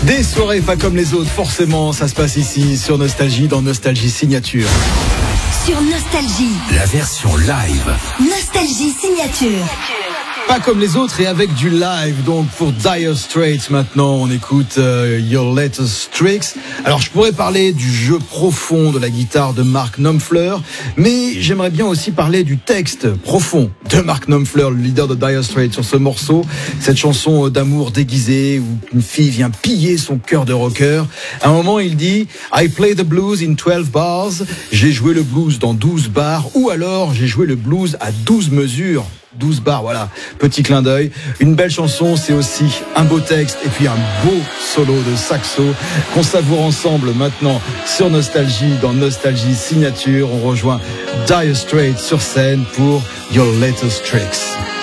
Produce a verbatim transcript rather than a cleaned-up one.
Des soirées pas comme les autres, forcément, ça se passe ici sur Nostalgie, dans Nostalgie Signature. Sur Nostalgie, la version live. Nostalgie Signature. Pas comme les autres et avec du live. Donc pour Dire Straits maintenant, on écoute euh, Your Latest Tricks. Alors je pourrais parler du jeu profond de la guitare de Mark Knopfler, mais j'aimerais bien aussi parler du texte profond de Mark Knopfler, le leader de Dire Straits, sur ce morceau. Cette chanson d'amour déguisée où une fille vient piller son cœur de rocker. À un moment, il dit « I play the blues in twelve bars ». J'ai joué le blues dans douze bars, ou alors j'ai joué le blues à douze mesures. douze bars, voilà, petit clin d'œil. Une belle chanson, c'est aussi un beau texte et puis un beau solo de saxo qu'on savoure ensemble maintenant sur Nostalgie, dans Nostalgie Signature. On rejoint Dire Straits sur scène pour Your Latest Tricks.